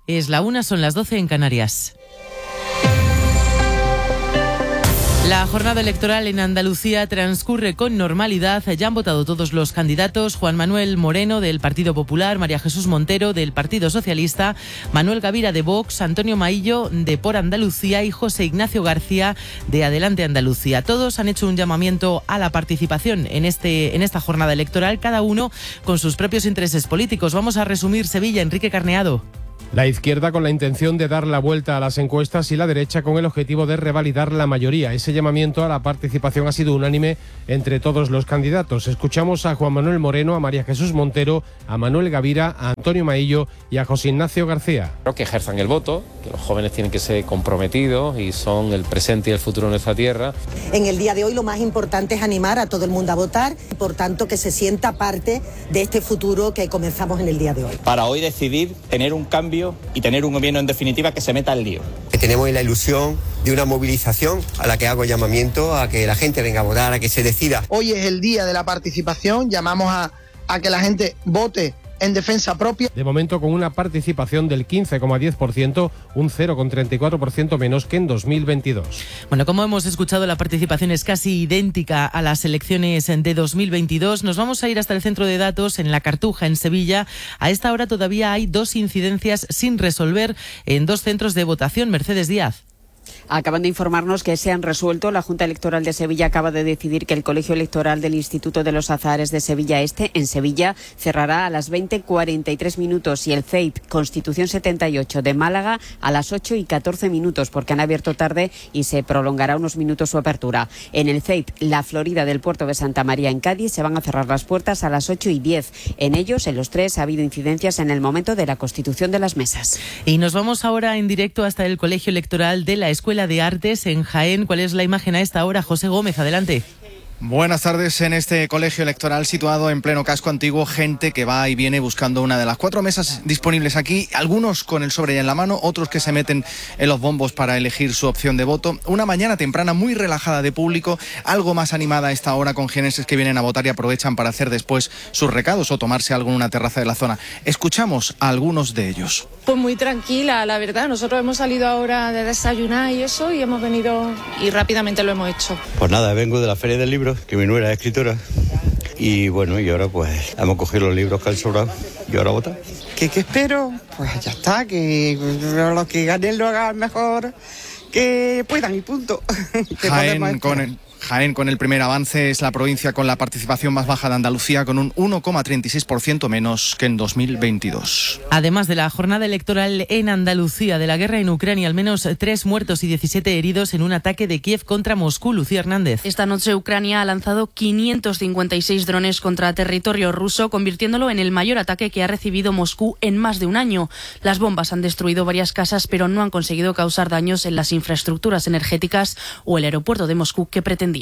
Es la 1, son las 12 en Canarias. La jornada electoral en Andalucía transcurre con normalidad. Ya han votado todos los candidatos: Juan Manuel Moreno, del Partido Popular; María Jesús Montero, del Partido Socialista; Manuel Gavira, de Vox; Antonio Maillo, de Por Andalucía; y José Ignacio García, de Adelante Andalucía. Todos han hecho un llamamiento a la participación en esta jornada electoral, cada uno con sus propios intereses políticos. Vamos a resumir Sevilla. Enrique Carneado. La izquierda con la intención de dar la vuelta a las encuestas y la derecha con el objetivo de revalidar la mayoría. Ese llamamiento a la participación ha sido unánime entre todos los candidatos. Escuchamos a Juan Manuel Moreno, a María Jesús Montero, a Manuel Gavira, a Antonio Maillo y a José Ignacio García. Creo que ejerzan el voto, que los jóvenes tienen que ser comprometidos y son el presente y el futuro de nuestra tierra. En el día de hoy lo más importante es animar a todo el mundo a votar y por tanto que se sienta parte de este futuro que comenzamos en el día de hoy. Para hoy decidir tener un cambio y tener un gobierno en definitiva que se meta al lío. Tenemos la ilusión de una movilización a la que hago llamamiento a que la gente venga a votar, a que se decida. Hoy es el día de la participación, llamamos a que la gente vote en defensa propia. De momento con una participación del 15,10%, un 0,34% menos que en 2022. Bueno, como hemos escuchado, la participación es casi idéntica a las elecciones de 2022. Nos vamos a ir hasta el centro de datos en La Cartuja, en Sevilla. A esta hora todavía hay 2 incidencias sin resolver en 2 centros de votación. Mercedes Díaz. Acaban de informarnos que se han resuelto. La Junta Electoral de Sevilla acaba de decidir que el Colegio Electoral del Instituto de los Azahares de Sevilla Este, en Sevilla, cerrará a las 20:43 y el CEIP Constitución 78 de Málaga a las 8:14, porque han abierto tarde y se prolongará unos minutos su apertura. En el CEIP La Florida del Puerto de Santa María, en Cádiz, se van a cerrar las puertas a las 8:10. En ellos, en los 3, ha habido incidencias en el momento de la constitución de las mesas. Y nos vamos ahora en directo hasta el Colegio Electoral de la Escuela de Artes en Jaén. ¿Cuál es la imagen a esta hora? José Gómez, adelante. Buenas tardes. En este colegio electoral situado en pleno casco antiguo, gente que va y viene buscando una de las 4 mesas disponibles aquí, algunos con el sobre ya en la mano, otros que se meten en los bombos para elegir su opción de voto. Una mañana temprana muy relajada de público, algo más animada a esta hora, con jienenses que vienen a votar y aprovechan para hacer después sus recados o tomarse algo en una terraza de la zona. Escuchamos a algunos de ellos. Pues muy tranquila, la verdad. Nosotros hemos salido ahora de desayunar y eso, y hemos venido y rápidamente lo hemos hecho. Pues nada, vengo de la Feria del Libro, que mi nuera es escritora, y bueno, y ahora pues hemos cogido los libros que han sobrado y ahora votar. ¿Qué espero? Pues ya está, que los que ganen lo hagan mejor, que puedan y punto. Jaén con el primer avance es la provincia con la participación más baja de Andalucía, con un 1,36% menos que en 2022. Además de la jornada electoral en Andalucía, de la guerra en Ucrania, al menos 3 muertos y 17 heridos en un ataque de Kiev contra Moscú. Lucía Hernández. Esta noche Ucrania ha lanzado 556 drones contra territorio ruso, convirtiéndolo en el mayor ataque que ha recibido Moscú en más de un año. Las bombas han destruido varias casas, pero no han conseguido causar daños en las infraestructuras energéticas o el aeropuerto de Moscú que pretendían.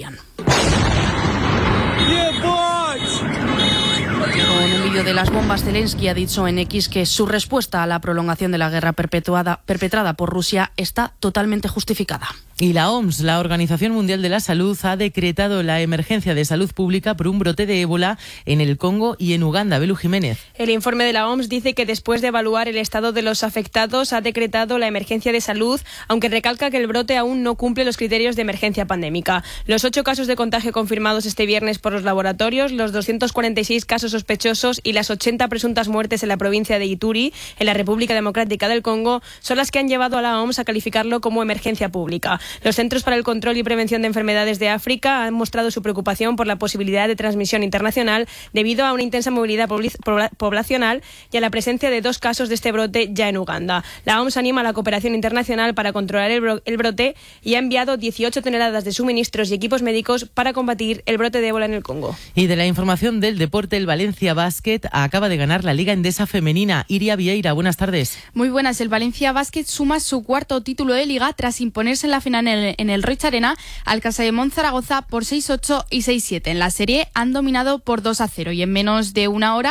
Con un vídeo de las bombas, Zelensky ha dicho en X que su respuesta a la prolongación de la guerra perpetrada por Rusia está totalmente justificada. Y la OMS, la Organización Mundial de la Salud, ha decretado la emergencia de salud pública por un brote de ébola en el Congo y en Uganda. Belu Jiménez. El informe de la OMS dice que después de evaluar el estado de los afectados ha decretado la emergencia de salud, aunque recalca que el brote aún no cumple los criterios de emergencia pandémica. Los 8 casos de contagio confirmados este viernes por los laboratorios, los 246 casos sospechosos y las 80 presuntas muertes en la provincia de Ituri, en la República Democrática del Congo, son las que han llevado a la OMS a calificarlo como emergencia pública. Los Centros para el Control y Prevención de Enfermedades de África han mostrado su preocupación por la posibilidad de transmisión internacional debido a una intensa movilidad poblacional y a la presencia de 2 casos de este brote ya en Uganda. La OMS anima a la cooperación internacional para controlar el brote y ha enviado 18 toneladas de suministros y equipos médicos para combatir el brote de ébola en el Congo. Y de la información del deporte, el Valencia Basket acaba de ganar la Liga Endesa Femenina. Iria Vieira, buenas tardes. Muy buenas. El Valencia Basket suma su 4º título de Liga tras imponerse en la final en el Roig Arena al Casademont Zaragoza por 6-8 y 6-7. En la serie han dominado por 2-0 y en menos de una hora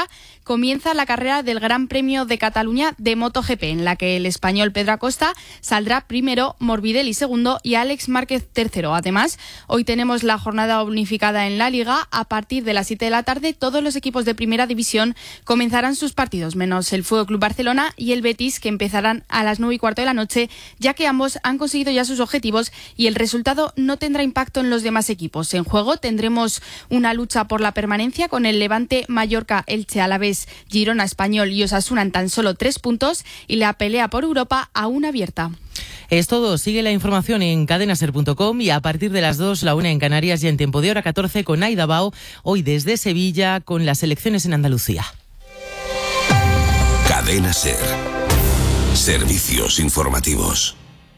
comienza la carrera del Gran Premio de Cataluña de MotoGP, en la que el español Pedro Acosta saldrá primero, Morbidelli segundo y Alex Márquez tercero. Además, hoy tenemos la jornada unificada en la Liga. A partir de las 7 de la tarde, todos los equipos de Primera División comenzarán sus partidos, menos el FC Barcelona y el Betis, que empezarán a las 9:15 de la noche, ya que ambos han conseguido ya sus objetivos y el resultado no tendrá impacto en los demás equipos. En juego tendremos una lucha por la permanencia con el Levante, Mallorca, Elche, Alavés, Girona, Español y Osasuna en tan solo 3 puntos y la pelea por Europa aún abierta. Es todo. Sigue la información en cadenaser.com y a partir de las 2, la 1 en Canarias y en tiempo de hora 14 con Aida Bao, hoy desde Sevilla con las elecciones en Andalucía. Cadena Ser. Servicios informativos.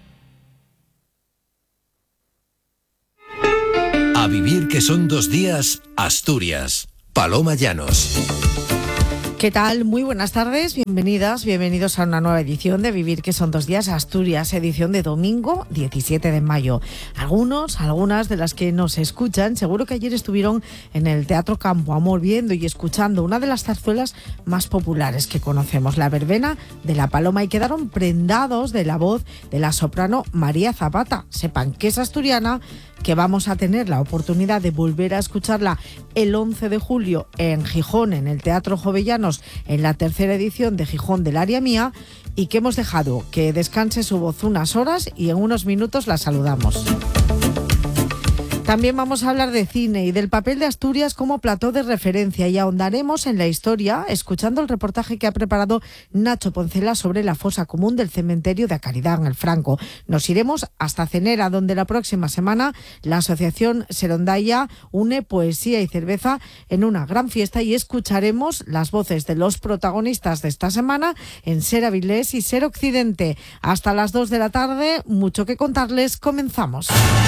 A vivir que son 2 días, Asturias. Paloma Llanos. ¿Qué tal? Muy buenas tardes, bienvenidas, bienvenidos a una nueva edición de Vivir que son 2 días, Asturias, edición de domingo 17 de mayo. Algunas de las que nos escuchan, seguro que ayer estuvieron en el Teatro Campo Amor viendo y escuchando una de las zarzuelas más populares que conocemos, la verbena de la Paloma, y quedaron prendados de la voz de la soprano María Zapata. Sepan que es asturiana, que vamos a tener la oportunidad de volver a escucharla el 11 de julio en Gijón, en el Teatro Jovellanos, en la 3ª edición de Gijón del Área Mía, y que hemos dejado que descanse su voz unas horas y en unos minutos la saludamos. También vamos a hablar de cine y del papel de Asturias como plató de referencia, y ahondaremos en la historia escuchando el reportaje que ha preparado Nacho Poncela sobre la fosa común del cementerio de A Caridad en el Franco. Nos iremos hasta Cenera, donde la próxima semana la asociación Serondaya une poesía y cerveza en una gran fiesta, y escucharemos las voces de los protagonistas de esta semana en Ser Avilés y Ser Occidente. Hasta las 2 de la tarde, mucho que contarles, comenzamos.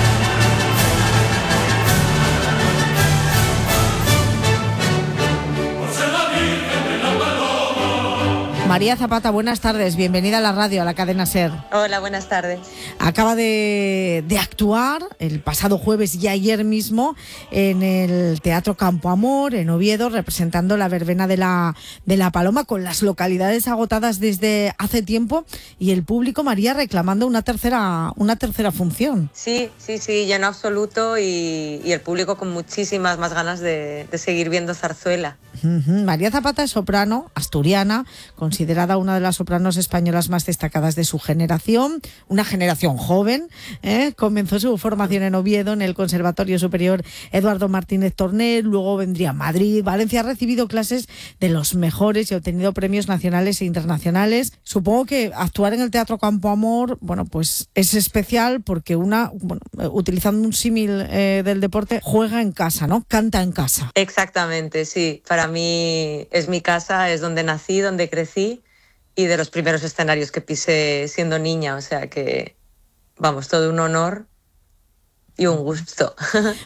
María Zapata, buenas tardes, bienvenida a la radio, a la cadena SER. Hola, buenas tardes. Acaba de actuar el pasado jueves y ayer mismo en el Teatro Campo Amor, en Oviedo, representando la verbena de la Paloma, con las localidades agotadas desde hace tiempo y el público, María, reclamando una tercera función. Sí, lleno absoluto y el público con muchísimas más ganas de seguir viendo zarzuela. María Zapata es soprano asturiana, considerada una de las sopranos españolas más destacadas de su generación, una generación joven. Comenzó su formación en Oviedo, en el Conservatorio Superior Eduardo Martínez Torné, luego vendría a Madrid, Valencia. Ha recibido clases de los mejores y ha obtenido premios nacionales e internacionales. Supongo que actuar en el Teatro Campo Amor, pues es especial porque utilizando un símil del deporte, juega en casa, ¿no? Canta en casa. Exactamente, sí. Para mí es mi casa, es donde nací, donde crecí y de los primeros escenarios que pisé siendo niña, o sea que, todo un honor y un gusto.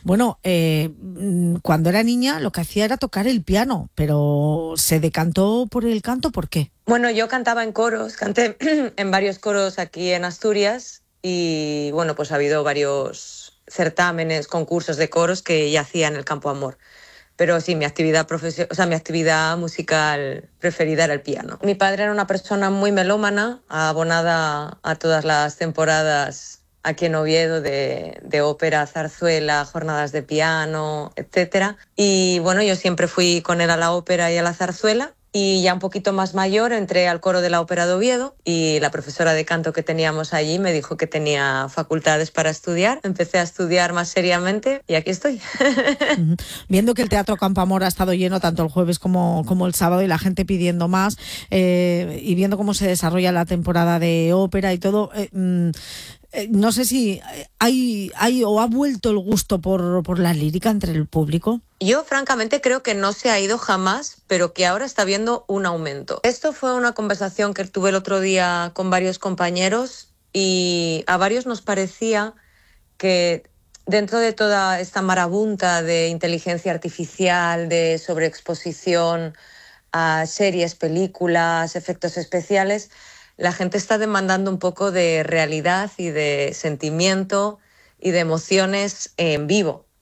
Cuando era niña lo que hacía era tocar el piano, pero se decantó por el canto, ¿por qué? Yo cantaba en coros, canté en varios coros aquí en Asturias y ha habido varios certámenes, concursos de coros que ya hacía en el Campo Amor. Pero sí, mi actividad musical preferida era el piano. Mi padre era una persona muy melómana, abonada a todas las temporadas aquí en Oviedo de ópera, zarzuela, jornadas de piano, etc. Y yo siempre fui con él a la ópera y a la zarzuela. Y ya un poquito más mayor entré al coro de la Ópera de Oviedo y la profesora de canto que teníamos allí me dijo que tenía facultades para estudiar. Empecé a estudiar más seriamente y aquí estoy. Viendo que el Teatro Campo Amor ha estado lleno tanto el jueves como el sábado y la gente pidiendo más, y viendo cómo se desarrolla la temporada de ópera y todo, no sé si hay o ha vuelto el gusto por la lírica entre el público. Yo francamente creo que no se ha ido jamás, pero que ahora está viendo un aumento. Esto fue una conversación que tuve el otro día con varios compañeros y a varios nos parecía que dentro de toda esta marabunta de inteligencia artificial, de sobreexposición a series, películas, efectos especiales, la gente está demandando un poco de realidad y de sentimiento y de emociones en vivo.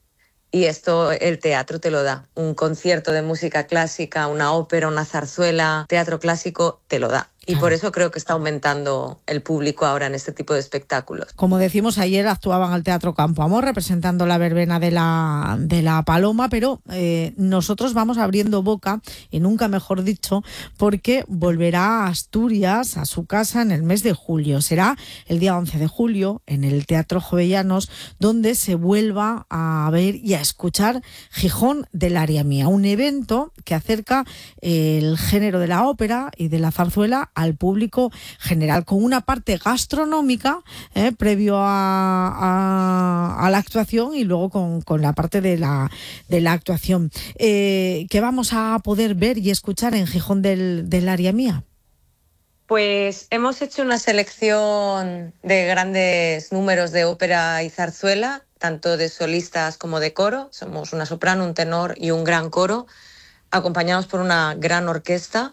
Y esto el teatro te lo da. Un concierto de música clásica, una ópera, una zarzuela, teatro clásico, te lo da. Y por eso creo que está aumentando el público ahora en este tipo de espectáculos. Como decimos, ayer actuaban al Teatro Campo Amor representando la verbena de la Paloma, pero nosotros vamos abriendo boca, y nunca mejor dicho, porque volverá a Asturias, a su casa, en el mes de julio. Será el día 11 de julio en el Teatro Jovellanos, donde se vuelva a ver y a escuchar Gijón del Área Mía, un evento que acerca el género de la ópera y de la zarzuela al público general, con una parte gastronómica previo a la actuación, y luego con la parte de la actuación que vamos a poder ver y escuchar en Gijón del Área Mía. Pues hemos hecho una selección de grandes números de ópera y zarzuela, tanto de solistas como de coro. Somos una soprano, un tenor y un gran coro, acompañados por una gran orquesta.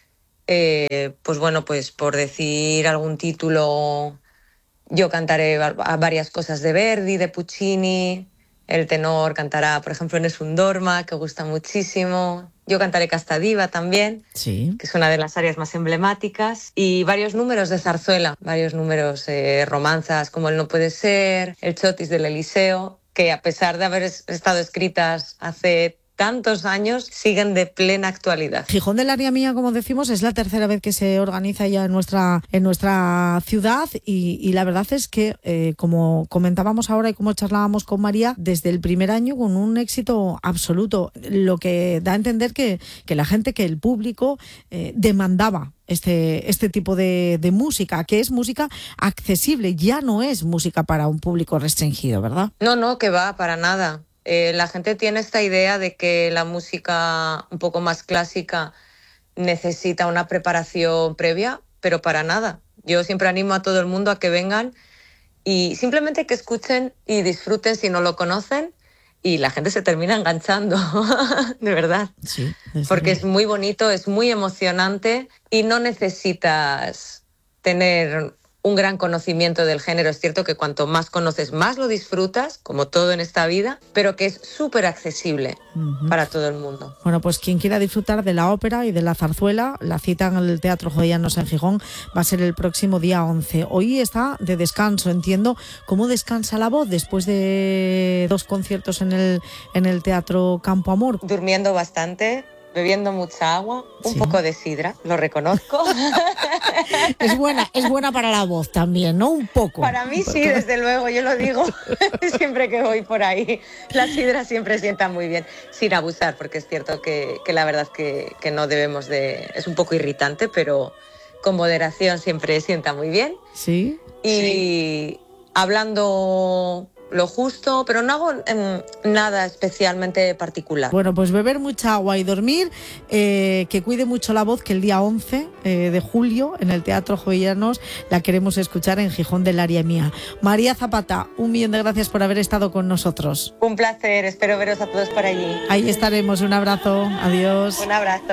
Pues bueno, pues por decir algún título, yo cantaré varias cosas de Verdi, de Puccini. El tenor cantará, por ejemplo, Nessun Dorma, que gusta muchísimo. Yo cantaré Casta Diva también, sí, que es una de las áreas más emblemáticas. Y varios números de zarzuela, varios números, romanzas como El no puede ser, El chotis del Eliseo, que a pesar de haber estado escritas hace tantos años, siguen de plena actualidad. Gijón del Área Mía, como decimos, es la tercera vez que se organiza ya en nuestra ciudad, y la verdad es que, como comentábamos ahora y como charlábamos con María, desde el primer año con un éxito absoluto, lo que da a entender que la gente, que el público demandaba este tipo de música, que es música accesible, ya no es música para un público restringido, ¿verdad? No, que va, para nada. La gente tiene esta idea de que la música un poco más clásica necesita una preparación previa, pero para nada. Yo siempre animo a todo el mundo a que vengan y simplemente que escuchen y disfruten si no lo conocen, y la gente se termina enganchando, de verdad. Sí, porque es muy bonito, es muy emocionante y no necesitas tener un gran conocimiento del género. Es cierto que cuanto más conoces, más lo disfrutas, como todo en esta vida, pero que es súper accesible para todo el mundo. Bueno, pues quien quiera disfrutar de la ópera y de la zarzuela, la cita en el Teatro Jovellanos en Gijón va a ser el próximo día 11. Hoy está de descanso, entiendo. ¿Cómo descansa la voz después de 2 conciertos en el Teatro Campo Amor? Durmiendo bastante, bebiendo mucha agua, un poco de sidra, lo reconozco. Es buena para la voz también, ¿no? Un poco. Para mí sí, desde luego, yo lo digo siempre que voy por ahí. La sidra siempre sienta muy bien, sin abusar, porque es cierto que la verdad que no debemos de... Es un poco irritante, pero con moderación siempre sienta muy bien. Sí. Y hablando lo justo, pero no hago nada especialmente particular. Bueno, pues beber mucha agua y dormir, que cuide mucho la voz, que el día 11 de julio en el Teatro Jovellanos la queremos escuchar en Gijón del Área Mía. María Zapata, 1.000.000 de gracias por haber estado con nosotros. Un placer, espero veros a todos por allí. Ahí estaremos, un abrazo, adiós. Un abrazo.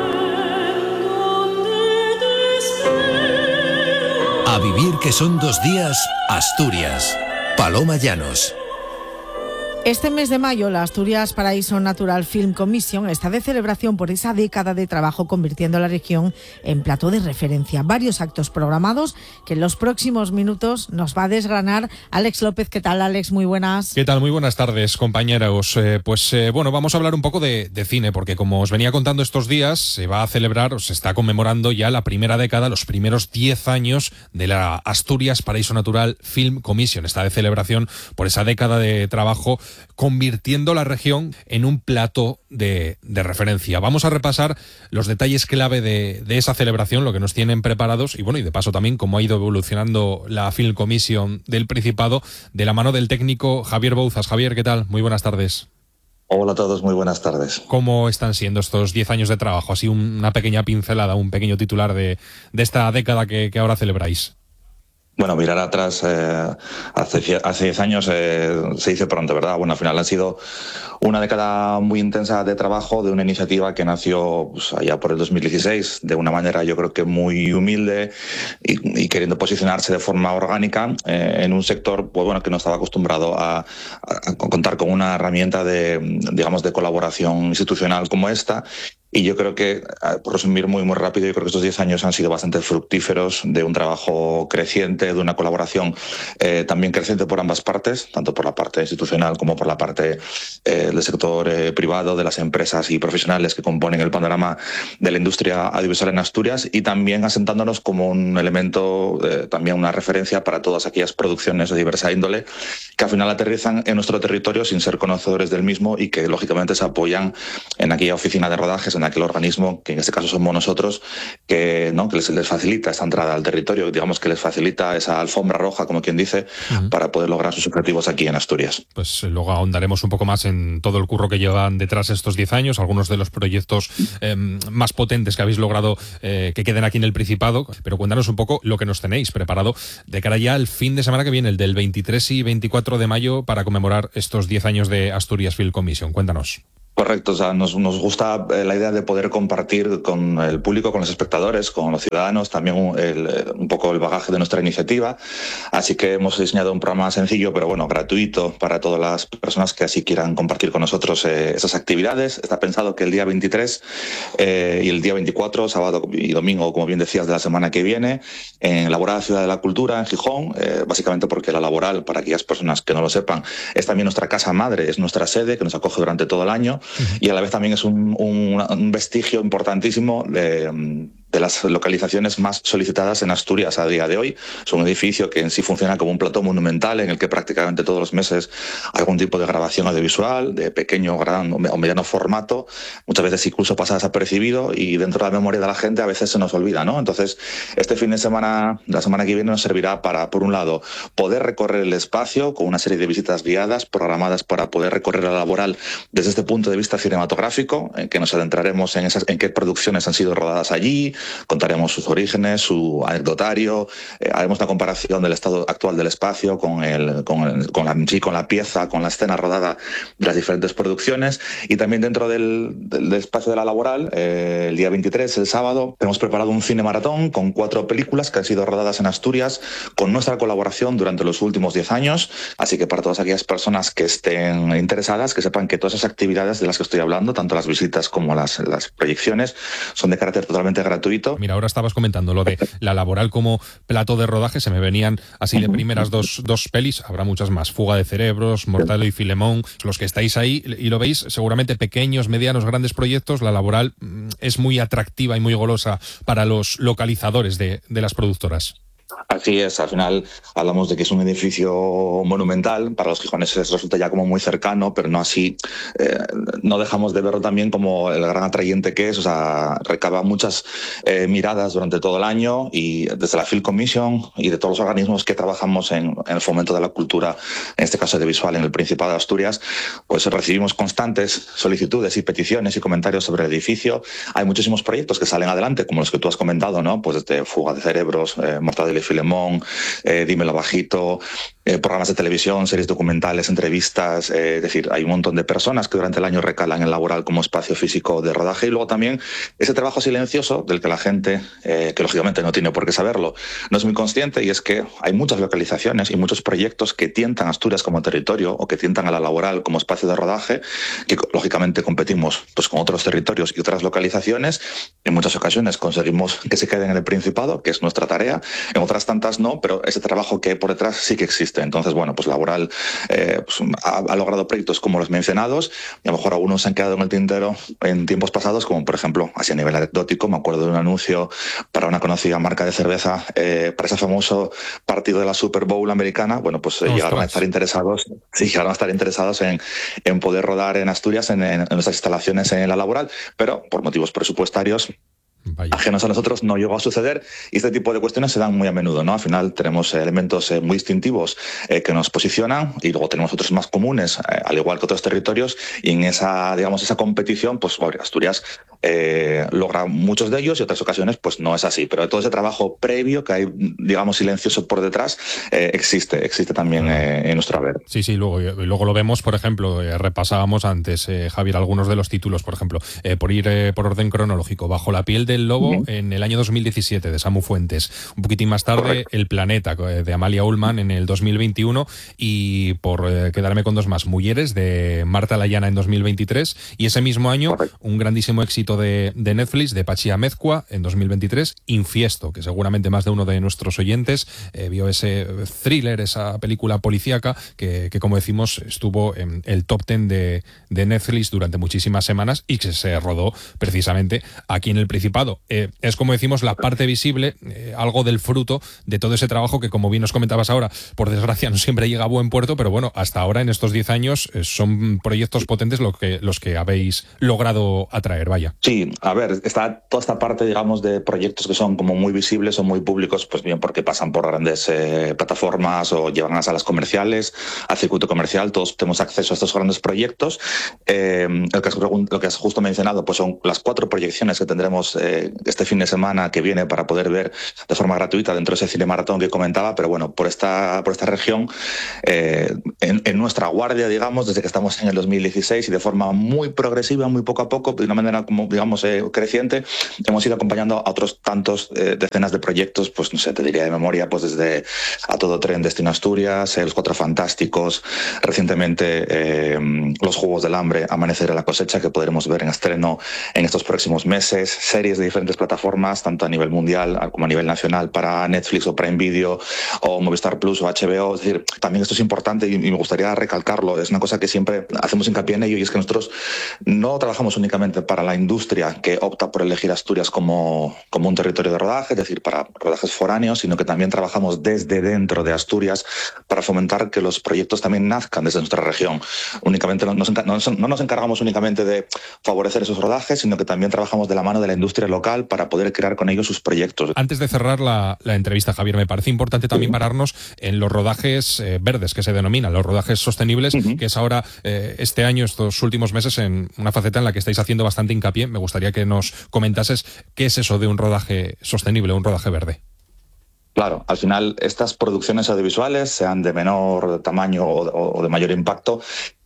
A vivir que son 2 días, Asturias. Paloma Llanos. Este mes de mayo, la Asturias Paraíso Natural Film Commission está de celebración por esa década de trabajo, convirtiendo la región en plató de referencia. Varios actos programados que en los próximos minutos nos va a desgranar Alex López. ¿Qué tal, Alex? Muy buenas. ¿Qué tal? Muy buenas tardes, compañeros. Bueno, vamos a hablar un poco de cine, porque como os venía contando estos días, se va a celebrar, o se está conmemorando ya la primera década, los primeros 10 años de la Asturias Paraíso Natural Film Commission. Está de celebración por esa década de trabajo, convirtiendo la región en un plató de referencia. Vamos a repasar los detalles clave de esa celebración, lo que nos tienen preparados, y bueno, y de paso también cómo ha ido evolucionando la Film Commission del Principado, de la mano del técnico Javier Bouzas. Javier, ¿qué tal? Muy buenas tardes. Hola a todos, muy buenas tardes. ¿Cómo están siendo estos 10 años de trabajo? Así una pequeña pincelada, un pequeño titular de esta década que ahora celebráis. Bueno, mirar atrás hace 10 años se dice pronto, ¿verdad? Bueno, al final ha sido una década muy intensa de trabajo de una iniciativa que nació pues, allá por el 2016 de una manera yo creo que muy humilde y queriendo posicionarse de forma orgánica en un sector pues, bueno, que no estaba acostumbrado a contar con una herramienta de colaboración institucional como esta. Y yo creo que, por resumir muy rápido, yo creo que estos 10 años han sido bastante fructíferos de un trabajo creciente, de una colaboración también creciente por ambas partes, tanto por la parte institucional como por la parte del sector privado, de las empresas y profesionales que componen el panorama de la industria audiovisual en Asturias, y también asentándonos como un elemento, también una referencia para todas aquellas producciones de diversa índole que al final aterrizan en nuestro territorio sin ser conocedores del mismo y que lógicamente se apoyan en aquella oficina de rodajes, en aquel organismo, que en este caso somos nosotros, que les facilita esa entrada al territorio, digamos que les facilita esa alfombra roja, como quien dice, para poder lograr sus objetivos aquí en Asturias. Pues luego ahondaremos un poco más en todo el curro que llevan detrás estos 10 años, algunos de los proyectos más potentes que habéis logrado que queden aquí en el Principado, pero cuéntanos un poco lo que nos tenéis preparado de cara ya al fin de semana que viene, el del 23 y 24 de mayo, para conmemorar estos 10 años de Asturias Film Commission. Cuéntanos. Correcto, o sea, nos gusta la idea de poder compartir con el público, con los espectadores, con los ciudadanos, también un poco el bagaje de nuestra iniciativa. Así que hemos diseñado un programa sencillo, pero bueno, gratuito para todas las personas que así quieran compartir con nosotros esas actividades. Está pensado que el día 23 y el día 24, sábado y domingo, como bien decías, de la semana que viene, en la Laboral Ciudad de la Cultura, en Gijón, básicamente porque la Laboral, para aquellas personas que no lo sepan, es también nuestra casa madre, es nuestra sede que nos acoge durante todo el año. Y a la vez también es un vestigio importantísimo de las localizaciones más solicitadas en Asturias a día de hoy. Es un edificio que en sí funciona como un plató monumental en el que prácticamente todos los meses hay algún tipo de grabación audiovisual de pequeño, gran o mediano formato, muchas veces incluso pasa desapercibido y dentro de la memoria de la gente a veces se nos olvida, ¿no? Entonces, este fin de semana, la semana que viene, nos servirá para, por un lado, poder recorrer el espacio con una serie de visitas guiadas programadas para poder recorrer la Laboral desde este punto de vista cinematográfico, en que nos adentraremos en qué producciones han sido rodadas allí, contaremos sus orígenes, su anecdotario, haremos una comparación del estado actual del espacio con la pieza, con la escena rodada de las diferentes producciones, y también dentro del espacio de la Laboral, el día 23, el sábado, hemos preparado un cine maratón con 4 películas que han sido rodadas en Asturias con nuestra colaboración durante los últimos 10 años, así que para todas aquellas personas que estén interesadas, que sepan que todas esas actividades de las que estoy hablando, tanto las visitas como las proyecciones, son de carácter totalmente gratuito. Mira, ahora estabas comentando lo de la Laboral como plato de rodaje, se me venían así de primeras dos pelis, habrá muchas más, Fuga de cerebros, Mortadelo y Filemón, los que estáis ahí y lo veis, seguramente pequeños, medianos, grandes proyectos, la Laboral es muy atractiva y muy golosa para los localizadores de las productoras. Así es, al final hablamos de que es un edificio monumental, para los gijoneses resulta ya como muy cercano, pero no así, no dejamos de verlo también como el gran atrayente que es, o sea, recaba muchas miradas durante todo el año, y desde la Film Commission y de todos los organismos que trabajamos en el fomento de la cultura, en este caso audiovisual en el Principado de Asturias, pues recibimos constantes solicitudes y peticiones y comentarios sobre el edificio. Hay muchísimos proyectos que salen adelante, como los que tú has comentado, ¿no? Pues desde Fuga de cerebros, Mortadelo y Filemón, Dímelo bajito, programas de televisión, series documentales, entrevistas, es decir, hay un montón de personas que durante el año recalan en Laboral como espacio físico de rodaje, y luego también ese trabajo silencioso del que la gente, que lógicamente no tiene por qué saberlo, no es muy consciente, y es que hay muchas localizaciones y muchos proyectos que tientan a Asturias como territorio o que tientan a la Laboral como espacio de rodaje, que lógicamente competimos pues con otros territorios y otras localizaciones. En muchas ocasiones conseguimos que se queden en el Principado, que es nuestra tarea, en otras tantas no, pero ese trabajo que hay por detrás sí que existe. Entonces, bueno, pues Laboral ha logrado proyectos como los mencionados, y a lo mejor algunos se han quedado en el tintero en tiempos pasados, como por ejemplo, así a nivel anecdótico, me acuerdo de un anuncio para una conocida marca de cerveza, para ese famoso partido de la Super Bowl americana. Bueno, pues llegaron a estar interesados en poder rodar en Asturias, en nuestras instalaciones en la Laboral, pero por motivos presupuestarios ajenos a nosotros no llegó a suceder, y este tipo de cuestiones se dan muy a menudo, ¿no? Al final tenemos elementos muy distintivos que nos posicionan, y luego tenemos otros más comunes, al igual que otros territorios, y en esa, digamos, esa competición, pues Asturias logra muchos de ellos y otras ocasiones pues no es así. Pero todo ese trabajo previo que hay, digamos, silencioso por detrás, existe también en nuestro haber. Sí, luego lo vemos, por ejemplo, repasábamos antes, Javier, algunos de los títulos, por ejemplo, por ir por orden cronológico, Bajo la piel del lobo en el año 2017 de Samu Fuentes, un poquitín más tarde Correcto. El planeta de Amalia Ullman en el 2021 y por quedarme con dos más, Mujeres de Marta Layana en 2023 y ese mismo año Correcto. Un grandísimo éxito de Netflix de Patxi Amezcua en 2023, Infiesto, que seguramente más de uno de nuestros oyentes vio ese thriller, esa película policíaca que como decimos estuvo en el top 10 de Netflix durante muchísimas semanas y que se rodó precisamente aquí en el Principado. Es como decimos la parte visible, algo del fruto de todo ese trabajo que, como bien nos comentabas ahora, por desgracia no siempre llega a buen puerto, pero bueno, hasta ahora en estos 10 años son proyectos potentes los que habéis logrado atraer, vaya. Sí, a ver, está toda esta parte, digamos, de proyectos que son como muy visibles o muy públicos, pues bien porque pasan por grandes plataformas o llevan a salas comerciales, al circuito comercial, todos tenemos acceso a estos grandes proyectos. Lo que has justo mencionado, pues son las 4 proyecciones que tendremos este fin de semana que viene para poder ver de forma gratuita dentro de ese cine maratón que comentaba, pero bueno, por esta región, en nuestra guardia, digamos, desde que estamos en el 2016 y de forma muy progresiva, muy poco a poco, de una manera como, digamos, creciente, hemos ido acompañando a otros tantos decenas de proyectos, pues no sé, te diría de memoria, pues desde A Todo Tren, Destino Asturias, Los Cuatro Fantásticos, recientemente Los Juegos del Hambre, Amanecer a la cosecha, que podremos ver en estreno en estos próximos meses, series de diferentes plataformas, tanto a nivel mundial como a nivel nacional para Netflix o Prime Video o Movistar Plus o HBO. Es decir, también esto es importante y me gustaría recalcarlo, es una cosa que siempre hacemos hincapié en ello y es que nosotros no trabajamos únicamente para la industria que opta por elegir Asturias como un territorio de rodaje, es decir, para rodajes foráneos, sino que también trabajamos desde dentro de Asturias para fomentar que los proyectos también nazcan desde nuestra región. Únicamente no nos encargamos únicamente de favorecer esos rodajes, sino que también trabajamos de la mano de la industria local para poder crear con ellos sus proyectos. Antes de cerrar la entrevista, Javier, me parece importante también pararnos en los rodajes verdes, que se denominan los rodajes sostenibles, que es ahora, este año, estos últimos meses, en una faceta en la que estáis haciendo bastante hincapié. Me gustaría que nos comentases qué es eso de un rodaje sostenible, un rodaje verde. Claro, al final estas producciones audiovisuales, sean de menor tamaño o de mayor impacto,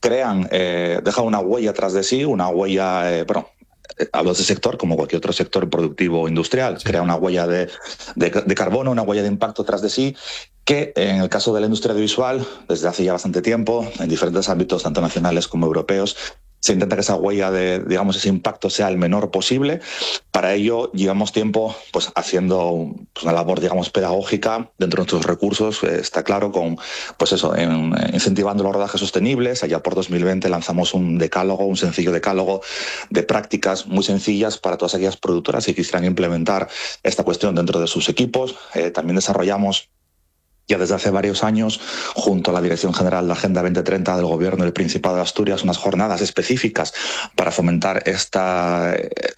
dejan una huella atrás de sí, una huella, hablo de sector como cualquier otro sector productivo o industrial, crea una huella de carbono, una huella de impacto tras de sí, que en el caso de la industria audiovisual, desde hace ya bastante tiempo, en diferentes ámbitos, tanto nacionales como europeos, se intenta que esa huella digamos, ese impacto sea el menor posible. Para ello llevamos tiempo pues haciendo una labor, digamos, pedagógica dentro de nuestros recursos, está claro, incentivando los rodajes sostenibles. Allá por 2020 lanzamos un sencillo decálogo de prácticas muy sencillas para todas aquellas productoras que quisieran implementar esta cuestión dentro de sus equipos. También desarrollamos ya desde hace varios años, junto a la Dirección General de Agenda 2030 del Gobierno del Principado de Asturias, unas jornadas específicas para fomentar esta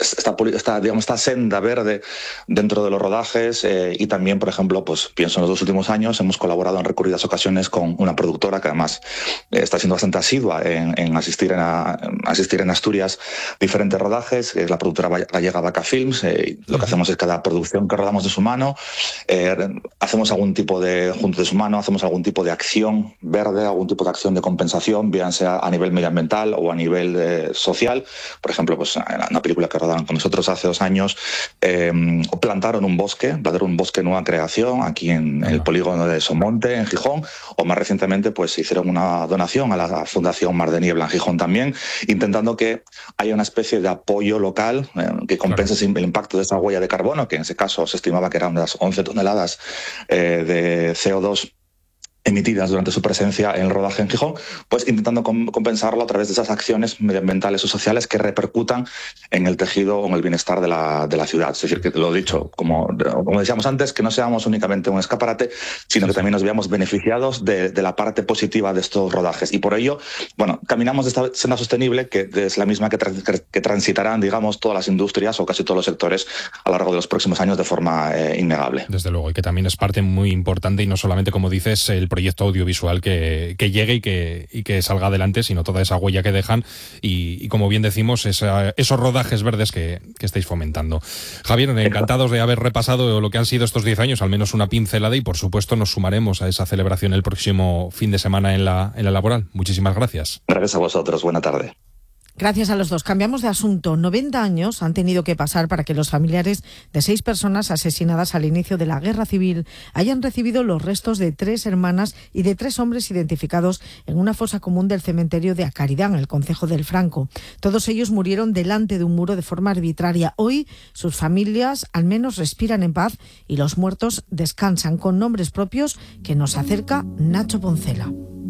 senda verde dentro de los rodajes y también, por ejemplo, pues pienso en los 2 últimos años, hemos colaborado en recurridas ocasiones con una productora que además está siendo bastante asidua en asistir en Asturias diferentes rodajes, que es la productora gallega Vaca Films. Lo que hacemos es cada producción que rodamos de su mano, hacemos algún tipo de junto de su mano, hacemos algún tipo de acción verde, algún tipo de acción de compensación, bien sea a nivel medioambiental o a nivel social. Por ejemplo, pues en una película que rodaron con nosotros hace 2 años, plantaron un bosque Nueva Creación aquí en el polígono de Somonte, en Gijón, o más recientemente pues hicieron una donación a la Fundación Mar de Niebla en Gijón también, intentando que haya una especie de apoyo local que compense el impacto de esa huella de carbono, que en ese caso se estimaba que eran unas 11 toneladas de CO2 emitidas durante su presencia en el rodaje en Gijón, pues intentando compensarlo a través de esas acciones medioambientales o sociales que repercutan en el tejido o en el bienestar de la ciudad. Es decir, que lo dicho, como decíamos antes, que no seamos únicamente un escaparate, sino que también nos veamos beneficiados de la parte positiva de estos rodajes. Y por ello, bueno, caminamos de esta senda sostenible que es la misma que transitarán, digamos, todas las industrias o casi todos los sectores a lo largo de los próximos años de forma innegable. Desde luego, y que también es parte muy importante y no solamente, como dices, el proyecto audiovisual que llegue y que salga adelante, sino toda esa huella que dejan y como bien decimos, esos rodajes verdes que estáis fomentando. Javier, encantados de haber repasado lo que han sido estos 10 años, al menos una pincelada, y por supuesto nos sumaremos a esa celebración el próximo fin de semana en la laboral. Muchísimas gracias. Gracias a vosotros, buena tarde. Gracias a los dos. Cambiamos de asunto. 90 años han tenido que pasar para que los familiares de 6 personas asesinadas al inicio de la Guerra Civil hayan recibido los restos de 3 hermanas y de 3 hombres identificados en una fosa común del cementerio de Acaridán, en el concejo del Franco. Todos ellos murieron delante de un muro de forma arbitraria. Hoy sus familias al menos respiran en paz y los muertos descansan con nombres propios que nos acerca Nacho Poncela.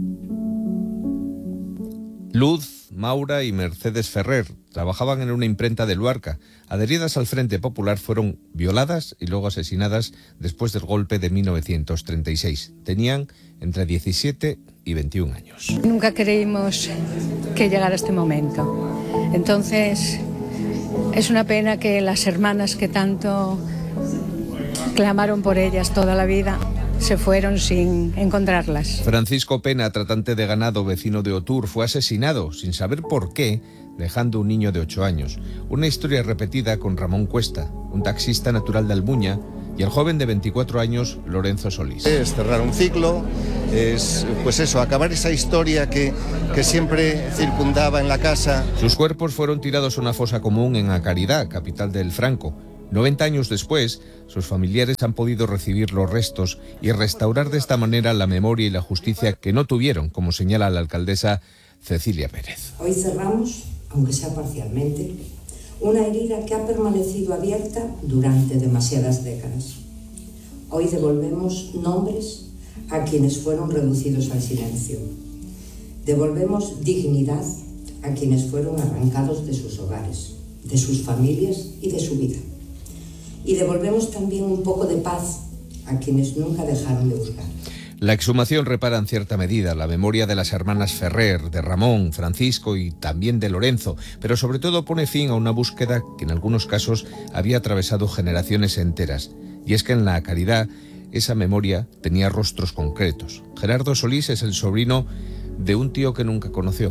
Luz, Maura y Mercedes Ferrer trabajaban en una imprenta de Luarca. Adheridas al Frente Popular, fueron violadas y luego asesinadas después del golpe de 1936. Tenían entre 17 y 21 años. Nunca creímos que llegara este momento. Entonces, es una pena que las hermanas que tanto clamaron por ellas toda la vida se fueron sin encontrarlas. Francisco Pena, tratante de ganado vecino de Otur, fue asesinado sin saber por qué, dejando un niño de 8 años. Una historia repetida con Ramón Cuesta, un taxista natural de Almuña, y el joven de 24 años, Lorenzo Solís. Es cerrar un ciclo, es pues eso, acabar esa historia que siempre circundaba en la casa. Sus cuerpos fueron tirados a una fosa común en Acaridá, capital del Franco. 90 años después, sus familiares han podido recibir los restos y restaurar de esta manera la memoria y la justicia que no tuvieron, como señala la alcaldesa Cecilia Pérez. Hoy cerramos, aunque sea parcialmente, una herida que ha permanecido abierta durante demasiadas décadas. Hoy devolvemos nombres a quienes fueron reducidos al silencio. Devolvemos dignidad a quienes fueron arrancados de sus hogares, de sus familias y de su vida. Y devolvemos también un poco de paz a quienes nunca dejaron de buscar. La exhumación repara en cierta medida la memoria de las hermanas Ferrer, de Ramón, Francisco y también de Lorenzo, pero sobre todo pone fin a una búsqueda que en algunos casos había atravesado generaciones enteras. Y es que en la Caridad esa memoria tenía rostros concretos. Gerardo Solís es el sobrino de un tío que nunca conoció.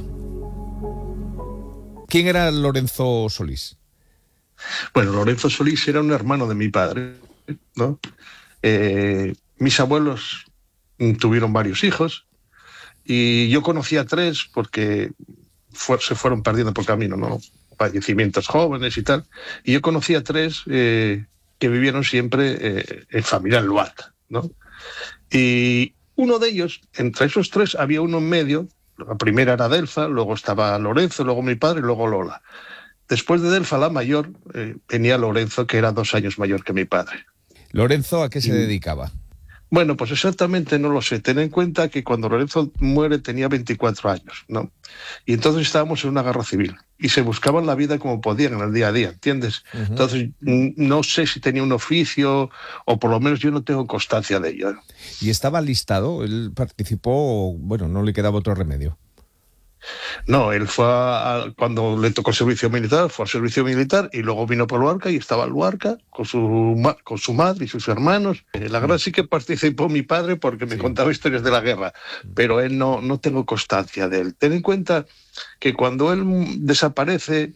¿Quién era Lorenzo Solís? Bueno, Lorenzo Solís era un hermano de mi padre, ¿no? Mis abuelos tuvieron varios hijos y yo conocí a 3 porque se fueron perdiendo por camino, ¿no? Fallecimientos jóvenes y tal. Y yo conocí a 3 que vivieron siempre en familia en Luarca, ¿no? Y uno de ellos, entre esos 3, había uno en medio. La primera era Delfa, luego estaba Lorenzo, luego mi padre y luego Lola. Después de Delfa, la mayor, venía Lorenzo, que era 2 años mayor que mi padre. ¿Lorenzo a qué se dedicaba? Bueno, pues exactamente no lo sé. Ten en cuenta que cuando Lorenzo muere tenía 24 años, ¿no? Y entonces estábamos en una guerra civil y se buscaban la vida como podían en el día a día, ¿entiendes? Uh-huh. Entonces no sé si tenía un oficio o por lo menos yo no tengo constancia de ello. ¿Y estaba listado? ¿Él participó? Bueno, no le quedaba otro remedio. No, él fue cuando le tocó el servicio militar, fue al servicio militar y luego vino por Luarca y estaba en Luarca con su madre y sus hermanos. La guerra sí que participó mi padre porque me contaba historias de la guerra, pero él no tengo constancia de él. Ten en cuenta que cuando él desaparece,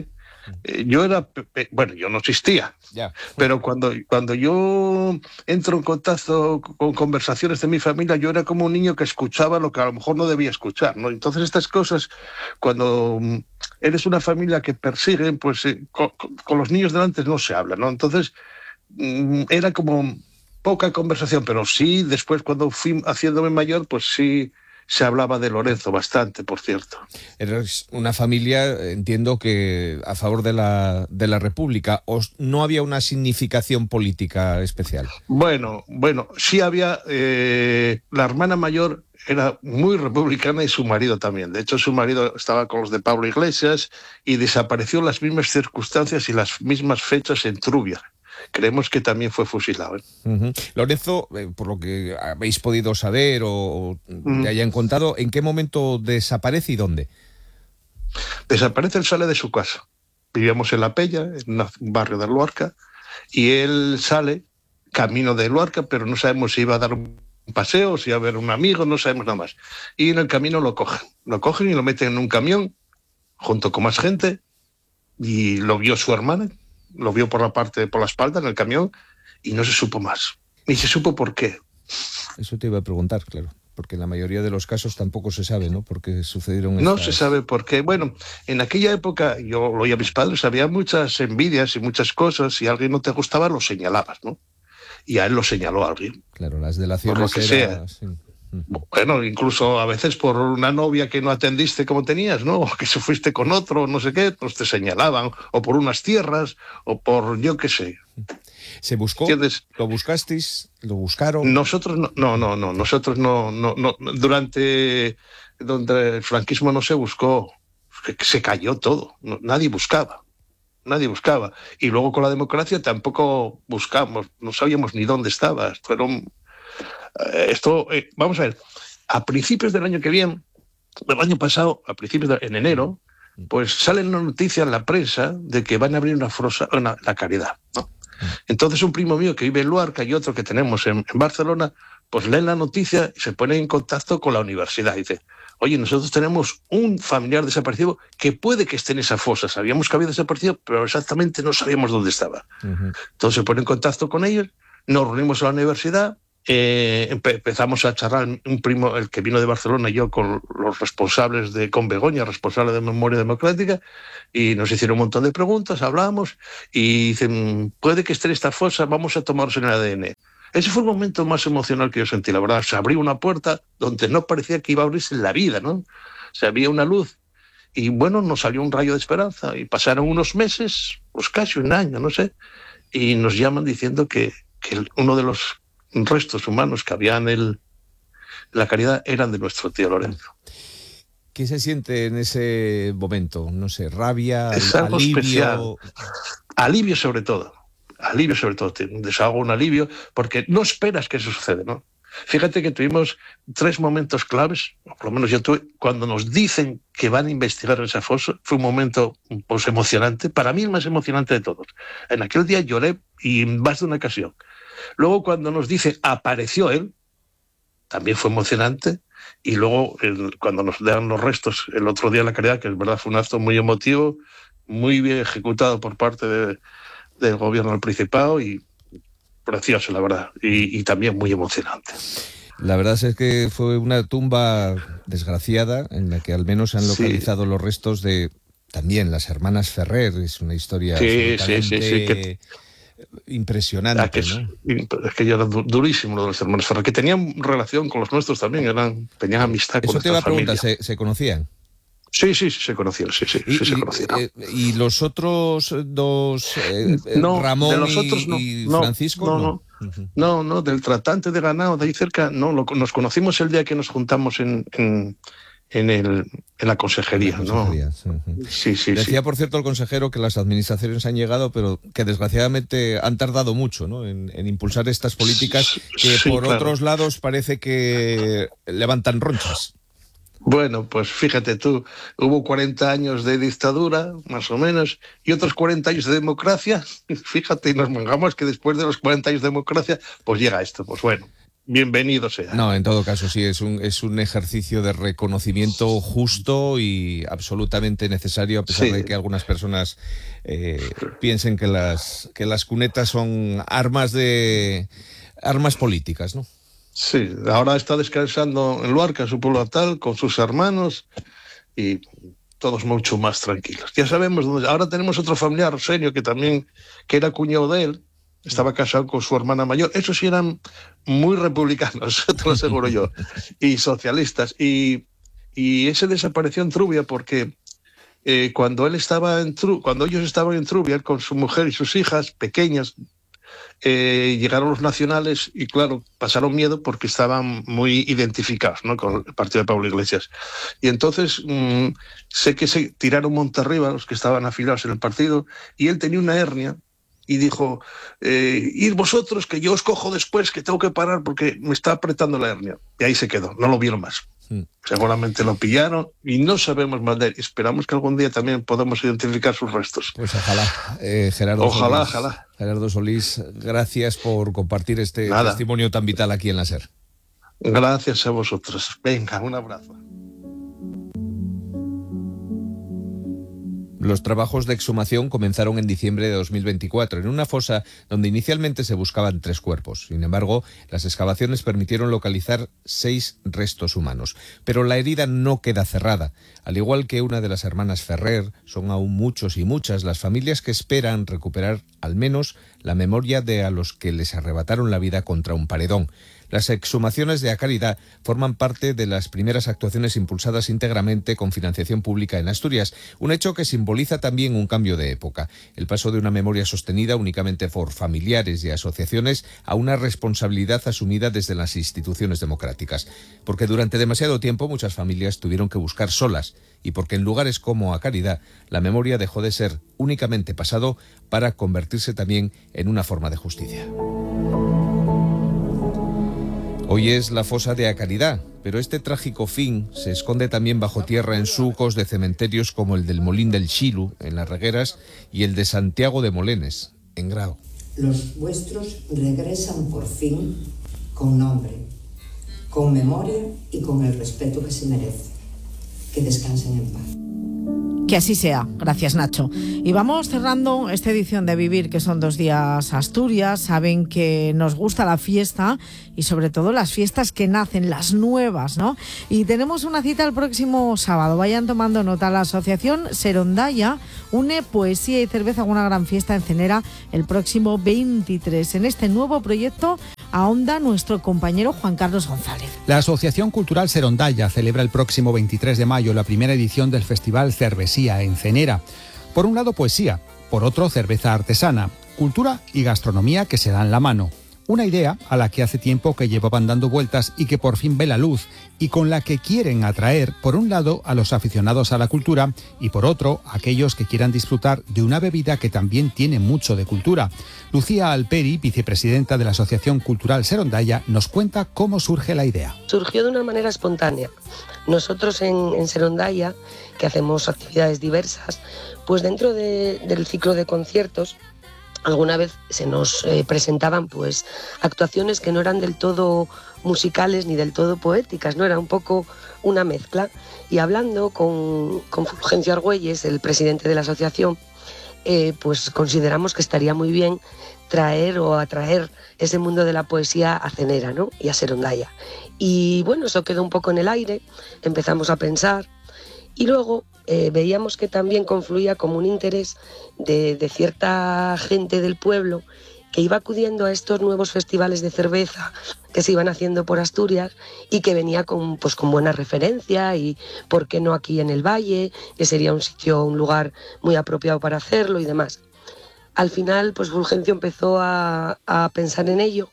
yo no existía, pero cuando yo entro en contacto con conversaciones de mi familia, yo era como un niño que escuchaba lo que a lo mejor no debía escuchar, ¿no? Entonces estas cosas, cuando eres una familia que persiguen, pues con los niños delante no se habla, ¿no? Entonces era como poca conversación, pero sí, después cuando fui haciéndome mayor, pues sí, se hablaba de Lorenzo bastante, por cierto. Eres una familia, entiendo que a favor de la República, ¿o no había una significación política especial? Bueno, sí había. La hermana mayor era muy republicana y su marido también. De hecho, su marido estaba con los de Pablo Iglesias y desapareció en las mismas circunstancias y las mismas fechas en Trubia. Creemos que también fue fusilado. Uh-huh. Lorenzo, por lo que habéis podido saber o te hayan contado, ¿en qué momento desaparece y dónde? Desaparece, él sale de su casa. Vivíamos en La Pella, en un barrio de Luarca, y él sale camino de Luarca, pero no sabemos si iba a dar un paseos y a ver un amigo, no sabemos nada más. Y en el camino lo cogen y lo meten en un camión junto con más gente, y lo vio su hermana, lo vio por la espalda en el camión, y no se supo más. Ni se supo por qué. Eso te iba a preguntar, claro, porque en la mayoría de los casos tampoco se sabe, ¿no? Porque sucedieron No se sabe por qué. Bueno, en aquella época, yo lo oía a mis padres, había muchas envidias y muchas cosas, si a alguien no te gustaba, lo señalabas, ¿no? Y a él lo señaló alguien. Claro, las delaciones por lo que sea. Sí. Bueno, incluso a veces por una novia que no atendiste como tenías, ¿no? O que se fuiste con otro, no sé qué, pues te señalaban, o por unas tierras, o por yo qué sé. ¿Se buscó? ¿Entiendes? ¿Lo buscasteis? ¿Lo buscaron? Nosotros no. Nosotros no. Durante el franquismo no se buscó. Se cayó todo. Nadie buscaba. Y luego con la democracia tampoco buscamos. No sabíamos ni dónde estaba. Vamos a ver. A principios del año que viene, del año pasado, en enero, pues sale una noticia en la prensa de que van a abrir la Caridad, ¿no? Entonces un primo mío que vive en Luarca y otro que tenemos en Barcelona, pues leen la noticia y se ponen en contacto con la universidad. Dice, oye, nosotros tenemos un familiar desaparecido que puede que esté en esa fosa. Sabíamos que había desaparecido, pero exactamente no sabíamos dónde estaba. Entonces se ponen en contacto con ellos, nos reunimos a la universidad, empezamos a charlar, un primo, el que vino de Barcelona, y yo, con los responsables con Begoña, responsable de Memoria Democrática, y nos hicieron un montón de preguntas, hablamos, y dicen, puede que esté en esta fosa, vamos a tomarnos el ADN. Ese fue el momento más emocional que yo sentí, la verdad. Se abrió una puerta donde no parecía que iba a abrirse en la vida, ¿no? Se había una luz, y bueno, nos salió un rayo de esperanza, y pasaron unos meses, pues casi un año, no sé, y nos llaman diciendo que uno de los restos humanos que había en la Caridad eran de nuestro tío Lorenzo. ¿Qué se siente en ese momento? No sé, rabia, es algo alivio. Especial. Alivio sobre todo, un desahogo, un alivio, porque no esperas que eso suceda, ¿no? Fíjate que tuvimos 3 momentos claves, o por lo menos yo tuve, cuando nos dicen que van a investigar esa fosa. Fue un momento pues emocionante, para mí el más emocionante de todos. En aquel día lloré, y en más de una ocasión. Luego cuando nos dice apareció él, también fue emocionante. Y luego cuando nos dan los restos el otro día en la Caridad, que es verdad fue un acto muy emotivo, muy bien ejecutado por parte del gobierno del Principado, y precioso, la verdad, y también muy emocionante. La verdad es que fue una tumba desgraciada en la que al menos se han localizado los restos de también las hermanas Ferrer. Es una historia impresionante, ¿no? Es que ya era durísimo lo de los hermanos Ferrer, que tenían relación con los nuestros también, tenían amistad con nuestra familia. Eso te iba a preguntar, ¿se conocían? Sí, se conocían, sí, se conocían. ¿Y los otros dos, Ramón de los otros, y Francisco? No, del tratante de ganado de ahí cerca, no, nos conocimos el día que nos juntamos en la consejería, ¿no? Sí. Decía, por cierto, el consejero que las administraciones han llegado, pero que desgraciadamente han tardado mucho, ¿no?, en impulsar estas políticas que por otros lados parece que levantan ronchas. Bueno, pues fíjate tú, hubo 40 años de dictadura, más o menos, y otros 40 años de democracia. Fíjate, y nos mangamos que después de los 40 años de democracia, pues llega esto. Pues bueno, bienvenido sea. No, en todo caso sí, es un ejercicio de reconocimiento justo y absolutamente necesario, a pesar de que algunas personas piensen que las cunetas son armas políticas, ¿no? Sí, ahora está descansando en Luarca, su pueblo natal, con sus hermanos, y todos mucho más tranquilos. Ya sabemos dónde. Ahora tenemos otro familiar, Arsenio, que era cuñado de él, estaba casado con su hermana mayor. Esos sí eran muy republicanos, te lo aseguro yo, y socialistas. Y ese desapareció en Trubia porque cuando ellos estaban en Trubia con su mujer y sus hijas pequeñas, llegaron los nacionales y claro, pasaron miedo porque estaban muy identificados, ¿no?, con el partido de Pablo Iglesias. Y entonces sé que se tiraron monte arriba los que estaban afiliados en el partido, y él tenía una hernia y dijo, ir vosotros que yo os cojo después, que tengo que parar porque me está apretando la hernia. Y ahí se quedó, no lo vieron más. Seguramente lo pillaron y no sabemos más de él. Esperamos que algún día también podamos identificar sus restos. Pues ojalá, Gerardo. Ojalá. Gerardo Solís, gracias por compartir este testimonio tan vital aquí en la SER. Gracias a vosotros. Venga, un abrazo. Los trabajos de exhumación comenzaron en diciembre de 2024 en una fosa donde inicialmente se buscaban 3 cuerpos. Sin embargo, las excavaciones permitieron localizar 6 restos humanos. Pero la herida no queda cerrada. Al igual que una de las hermanas Ferrer, son aún muchos y muchas las familias que esperan recuperar al menos la memoria de a los que les arrebataron la vida contra un paredón. Las exhumaciones de A Caridad forman parte de las primeras actuaciones impulsadas íntegramente con financiación pública en Asturias, un hecho que simboliza también un cambio de época, el paso de una memoria sostenida únicamente por familiares y asociaciones a una responsabilidad asumida desde las instituciones democráticas, porque durante demasiado tiempo muchas familias tuvieron que buscar solas y porque en lugares como A Caridad la memoria dejó de ser únicamente pasado para convertirse también en una forma de justicia. Hoy es la fosa de A Caridad, pero este trágico fin se esconde también bajo tierra en sucos de cementerios como el del Molín del Xilu, en Las Regueras, y el de Santiago de Molenes, en Grao. Los vuestros regresan por fin con nombre, con memoria y con el respeto que se merece. Que descansen en paz. Que así sea. Gracias, Nacho. Y vamos cerrando esta edición de Vivir, que son 2 días Asturias. Saben que nos gusta la fiesta y sobre todo las fiestas que nacen, las nuevas, ¿no? Y tenemos una cita el próximo sábado. Vayan tomando nota. La asociación Serondaya une poesía y cerveza a una gran fiesta en Cenera el próximo 23. En este nuevo proyecto ahonda nuestro compañero Juan Carlos González. La Asociación Cultural Serondaya celebra el próximo 23 de mayo la primera edición del Festival Cervesía en Cenera. Por un lado poesía, por otro cerveza artesana, cultura y gastronomía que se dan la mano. Una idea a la que hace tiempo que llevaban dando vueltas y que por fin ve la luz, y con la que quieren atraer, por un lado, a los aficionados a la cultura y por otro, a aquellos que quieran disfrutar de una bebida que también tiene mucho de cultura. Lucía Alperi, vicepresidenta de la Asociación Cultural Serondaya, nos cuenta cómo surge la idea. Surgió de una manera espontánea. Nosotros en Serondaya, que hacemos actividades diversas, pues dentro del ciclo de conciertos, alguna vez se nos presentaban pues actuaciones que no eran del todo musicales ni del todo poéticas, no era un poco una mezcla. Y hablando con Fulgencio Argüelles, el presidente de la asociación, pues consideramos que estaría muy bien traer o atraer ese mundo de la poesía a Cenera, ¿no? Y a Serondaya. Y bueno, eso quedó un poco en el aire, empezamos a pensar y luego veíamos que también confluía como un interés de cierta gente del pueblo que iba acudiendo a estos nuevos festivales de cerveza que se iban haciendo por Asturias y que venía con buena referencia y por qué no aquí en el Valle, que sería un lugar muy apropiado para hacerlo y demás. Al final, pues Fulgencio empezó a pensar en ello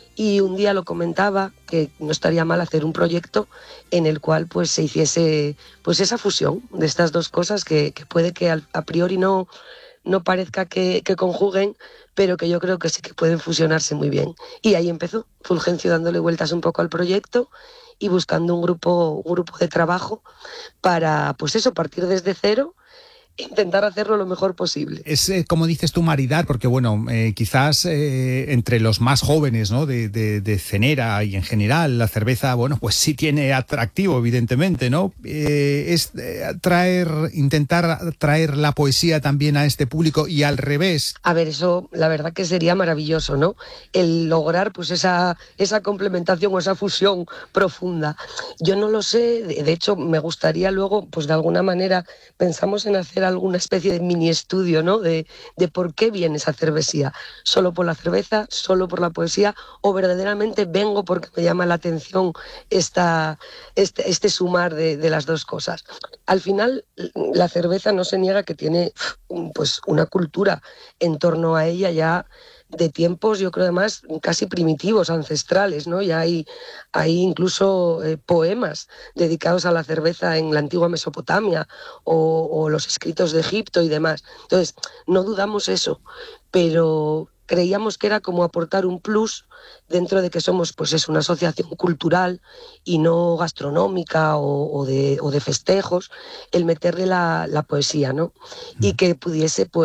y un día lo comentaba que no estaría mal hacer un proyecto en el cual pues se hiciese pues esa fusión de estas dos cosas que puede que a priori no parezca que conjuguen, pero que yo creo que sí que pueden fusionarse muy bien. Y ahí empezó Fulgencio dándole vueltas un poco al proyecto y buscando un grupo de trabajo para pues eso, partir desde cero, intentar hacerlo lo mejor posible. Es, como dices tú, maridar, porque bueno, quizás entre los más jóvenes, ¿no? de Cenera y en general la cerveza, bueno, pues sí tiene atractivo, evidentemente, ¿no? Es intentar traer la poesía también a este público y al revés. A ver, eso la verdad que sería maravilloso, ¿no? El lograr pues esa complementación o esa fusión profunda. Yo no lo sé, de hecho me gustaría luego, pues de alguna manera, pensamos en hacer alguna especie de mini estudio, ¿no? De por qué viene esa cervesía. ¿Solo por la cerveza? ¿Solo por la poesía? ¿O verdaderamente vengo porque me llama la atención este sumar de las dos cosas? Al final, la cerveza no se niega que tiene pues una cultura en torno a ella ya de tiempos, yo creo además, casi primitivos, ancestrales, ¿no? Ya hay incluso poemas dedicados a la cerveza en la antigua Mesopotamia o los escritos de Egipto y demás. Entonces, no dudamos eso, pero creíamos que era como aportar un plus dentro de que somos pues es una asociación cultural y no gastronómica o de festejos, el meterle la poesía, ¿no? Y que pudiese pues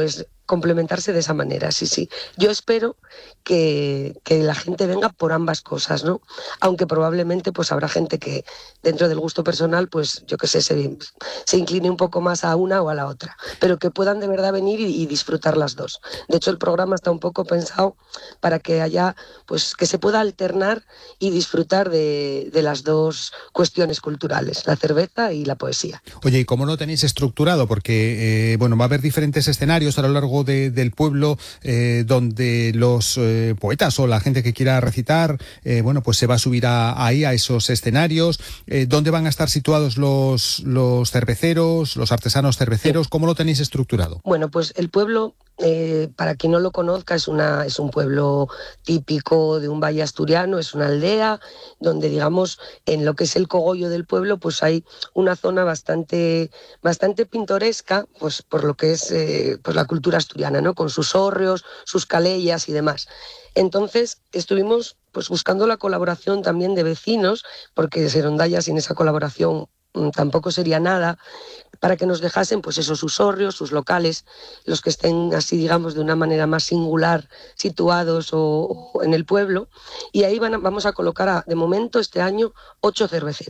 complementarse de esa manera, sí. Yo espero que la gente venga por ambas cosas, ¿no? Aunque probablemente pues habrá gente que dentro del gusto personal, pues yo qué sé, se incline un poco más a una o a la otra, pero que puedan de verdad venir y disfrutar las dos. De hecho, el programa está un poco pensado para que haya, pues que se pueda alternar y disfrutar de las dos cuestiones culturales, la cerveza y la poesía. Oye, ¿y cómo lo tenéis estructurado? Porque, va a haber diferentes escenarios a lo largo del pueblo donde los poetas o la gente que quiera recitar, pues se va a subir ahí a esos escenarios. ¿Dónde van a estar situados los cerveceros, los artesanos cerveceros? ¿Cómo lo tenéis estructurado? Bueno, pues el pueblo, para quien no lo conozca, es un pueblo típico de un valle asturiano, es una aldea donde, digamos, en lo que es el cogollo del pueblo, pues hay una zona bastante pintoresca, pues por lo que es pues la cultura asturiana, ¿no? Con sus hórreos, sus calellas y demás. Entonces estuvimos pues buscando la colaboración también de vecinos, porque Serondaya sin esa colaboración tampoco sería nada, para que nos dejasen pues eso, sus hórreos, sus locales, los que estén así, digamos, de una manera más singular situados o en el pueblo, y ahí vamos a colocar de momento este año 8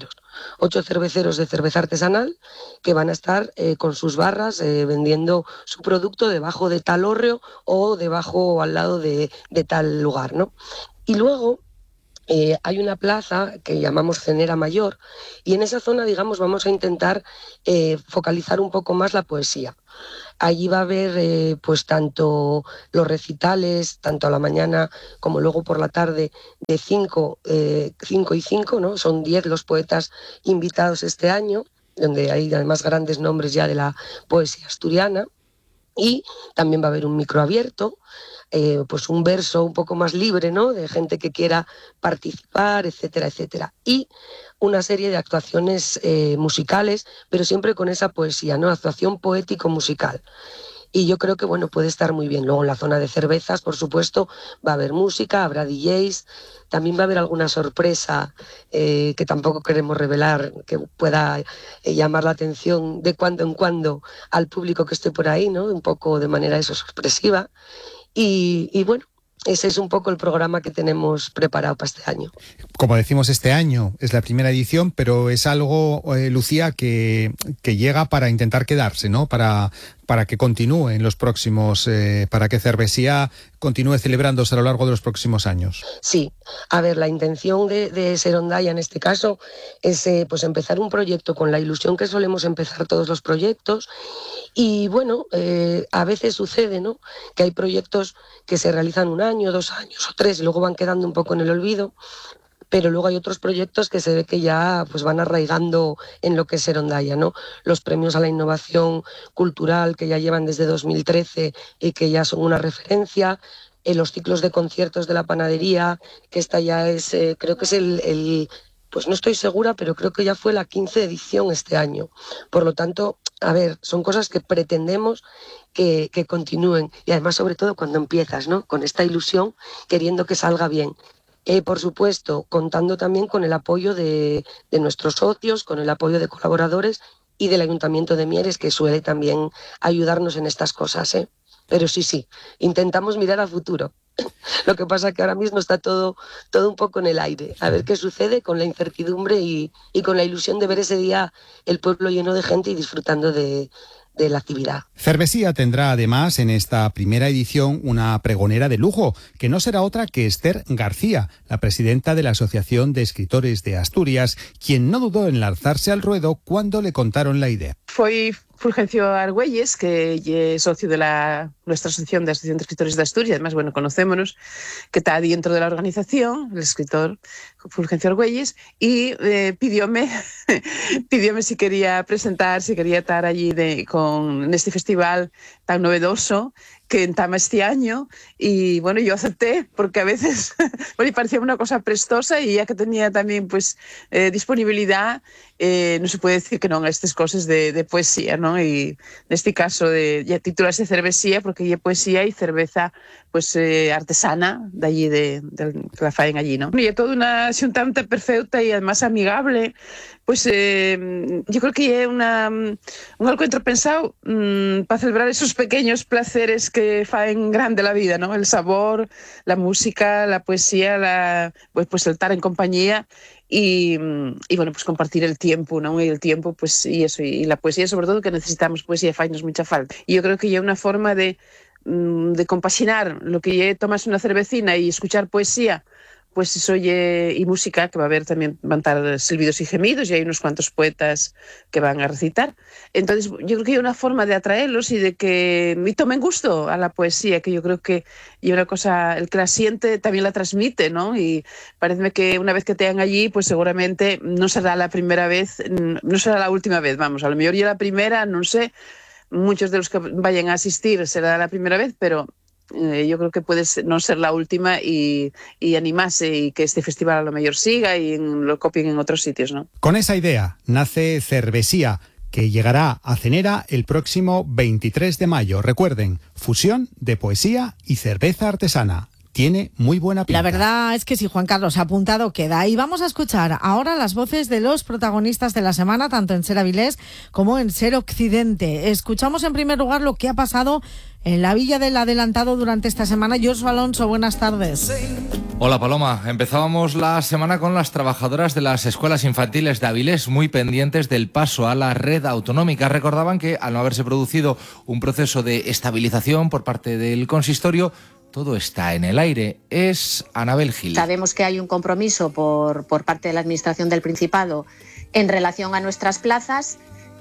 cerveceros de cerveza artesanal que van a estar con sus barras vendiendo su producto debajo de tal hórreo o debajo o al lado de tal lugar, ¿no? Y luego hay una plaza que llamamos Cenera Mayor y en esa zona, digamos, vamos a intentar focalizar un poco más la poesía. Allí va a haber pues tanto los recitales, tanto a la mañana como luego por la tarde, de 5 y 5, ¿no? Son 10 los poetas invitados este año, donde hay además grandes nombres ya de la poesía asturiana. Y también va a haber un micro abierto, pues un verso un poco más libre, ¿no? De gente que quiera participar, etcétera, etcétera. Y una serie de actuaciones musicales, pero siempre con esa poesía, ¿no? Actuación poético-musical. Y yo creo que, bueno, puede estar muy bien. Luego en la zona de cervezas, por supuesto, va a haber música, habrá DJs, también va a haber alguna sorpresa que tampoco queremos revelar, que pueda llamar la atención de cuando en cuando al público que esté por ahí, ¿no? Un poco de manera sorpresiva. Y bueno, ese es un poco el programa que tenemos preparado para este año. Como decimos, este año es la primera edición, pero es algo, Lucía, que llega para intentar quedarse, ¿no? Para que continúe en los próximos, para que Cervesía continúe celebrándose a lo largo de los próximos años. Sí, a ver, la intención de Serondaya en este caso es pues empezar un proyecto con la ilusión que solemos empezar todos los proyectos. Y bueno, a veces sucede, ¿no?, que hay proyectos que se realizan 1 año, 2 años o 3 y luego van quedando un poco en el olvido, pero luego hay otros proyectos que se ve que ya pues van arraigando en lo que es Serondaya, ¿no? Los premios a la innovación cultural que ya llevan desde 2013 y que ya son una referencia, los ciclos de conciertos de la panadería, que esta ya es, creo que es pues no estoy segura, pero creo que ya fue la 15ª edición este año. Por lo tanto, a ver, son cosas que pretendemos que continúen. Y además, sobre todo, cuando empiezas, ¿no?, con esta ilusión, queriendo que salga bien. Por supuesto, contando también con el apoyo de nuestros socios, con el apoyo de colaboradores y del Ayuntamiento de Mieres, que suele también ayudarnos en estas cosas, ¿eh? Pero sí, intentamos mirar a futuro. Lo que pasa es que ahora mismo está todo un poco en el aire. A ver qué sucede con la incertidumbre y con la ilusión de ver ese día el pueblo lleno de gente y disfrutando de la actividad. Cervesía tendrá además en esta primera edición una pregonera de lujo, que no será otra que Esther García, la presidenta de la Asociación de Escritores de Asturias, quien no dudó en lanzarse al ruedo cuando le contaron la idea. Foi Fulgencio Argüelles, que es socio de nuestra asociación de Escritores de Asturias, además, bueno, conocémonos, que está dentro de la organización, el escritor Fulgencio Argüelles, y pidióme si quería presentar, si quería estar allí en este festival tan novedoso que entama este año, y bueno, yo acepté porque a veces bueno, parecía una cosa prestosa, y ya que tenía también pues disponibilidad, no se puede decir que no a estas cosas de poesía, ¿no? Y en este caso ya titularse Cervesía porque hay poesía y cerveza pues artesana de allí, que la faen allí, ¿no? Y é toda unha xuntanza perfecta e además amigable. Pues yo creo que é un encuentro pensado para celebrar esos pequeños placeres que faen grande la vida, ¿no? El sabor, la música, la poesía, pues el estar en compañía y bueno, pues compartir el tiempo, ¿no? Y el tiempo, pues, y eso, y la poesía sobre todo, que necesitamos poesía, fainos mucha falta. Y yo creo que é unha forma de compaginar lo que é tomarse una cervecina y escuchar poesía, pues eso y música, que va a haber también, van a estar silbidos y gemidos, y hay unos cuantos poetas que van a recitar. Entonces yo creo que hay una forma de atraerlos y de que tomen gusto a la poesía, que yo creo que y una cosa, el que la siente también la transmite, ¿no? Y parece que una vez que te hagan allí, pues seguramente no será la primera vez, no será la última vez, vamos, a lo mejor ya la primera, no sé, muchos de los que vayan a asistir será la primera vez, pero yo creo que puede no ser la última y animarse y que este festival a lo mejor siga y lo copien en otros sitios, ¿no? Con esa idea nace Cervesía, que llegará a Cenera el próximo 23 de mayo. Recuerden, fusión de poesía y cerveza artesana. Tiene muy buena pinta. La verdad es que si Juan Carlos ha apuntado, queda. Y vamos a escuchar ahora las voces de los protagonistas de la semana, tanto en Ser Avilés como en Ser Occidente. Escuchamos en primer lugar lo que ha pasado en la Villa del Adelantado durante esta semana. Josu Alonso, buenas tardes. Hola Paloma, empezábamos la semana con las trabajadoras de las escuelas infantiles de Avilés muy pendientes del paso a la red autonómica. Recordaban que al no haberse producido un proceso de estabilización por parte del consistorio, todo está en el aire. Es Anabel Gil. Sabemos que hay un compromiso por parte de la Administración del Principado en relación a nuestras plazas,